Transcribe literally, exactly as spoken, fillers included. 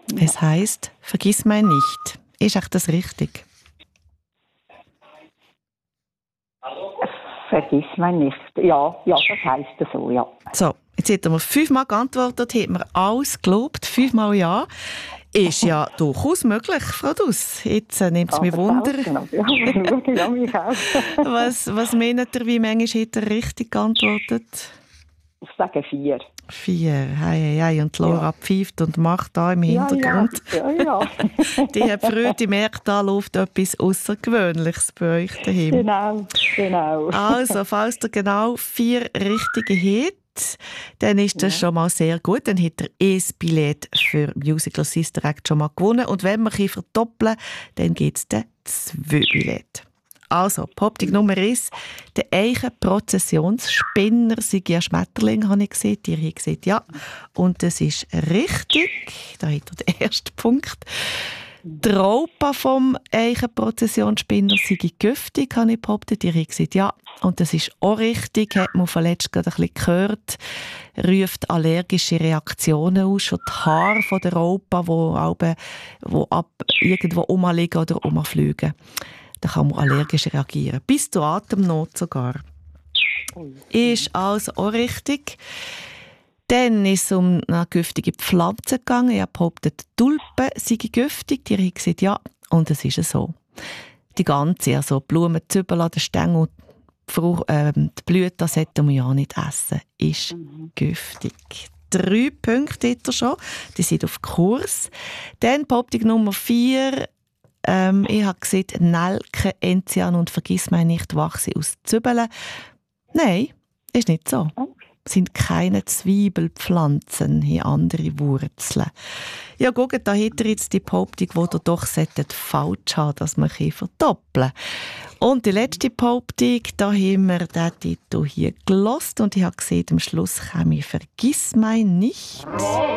Es heisst, vergiss mein nicht. Ist echt das richtig? Vergiss mein nicht. Ja, ja, das heisst so, ja. So, jetzt hätten wir fünfmal geantwortet, hätten wir alles gelobt, fünfmal ja. Ist ja durchaus möglich, Frau Duss. Jetzt äh, nimmt es mich Wunder. Ja, ja, mich auch. was, was meint ihr, wie manchmal hat er richtig geantwortet? Ich sage vier. Vier, hei, hei, hei. Und Laura Ja. pfeift und macht da im Hintergrund. Ja, ja. ja. Die hat früh, die merkt, da läuft etwas Außergewöhnliches bei euch daheim. Genau, genau. Also, falls ihr genau vier richtige habt, dann ist das ja. schon mal sehr gut. Dann hat ihr ein Billett für Musical Sister Act schon mal gewonnen. Und wenn wir ein verdoppeln, dann gibt es dann zwei Billette. Also, Poptik Nummer eins, der Eichenprozessionsspinner sei ja Schmetterling, habe ich gesehen. Ihr habt gesagt, ja. Und das ist richtig. Da hat er den ersten Punkt. Die Raupe vom Eichenprozessionsspinner sei giftig, habe ich behauptet. Ihr habt gesagt, ja. Und das ist auch richtig. Hat man verletzt gerade ein bisschen gehört. Ruft allergische Reaktionen aus. Schon die Haare von der Raupe, die, die ab irgendwo rumliegen oder rumfliegen. Da kann man allergisch reagieren. Bis zur Atemnot sogar. Ist also auch richtig. Dann ist es um eine giftige Pflanze gegangen. Ich habe behauptet, die Tulpen seien giftig. Die haben gesagt, ja. Und es ist so. Die ganze, also Blumen, Zwiebeln, der Stängel, äh, die Blüten, sollten wir ja nicht essen. Ist mhm. giftig. Drei Punkte hat er schon. Die sind auf Kurs. Dann Poptik Nummer vier. Ähm, ich habe gesagt, Nelken, Enzian und Vergissmeinnicht wachsen aus Zwiebeln. Nein, ist nicht so. Es sind keine Zwiebelpflanzen, hier andere Wurzeln. Ja, guckt, da hat er jetzt die Behauptung, die ihr doch falsch haben, dass man verdoppeln kann. Und die letzte Behauptung, da haben wir den Titel hier gehört und ich habe gesehen, am Schluss komme ich «Vergiss mein nicht».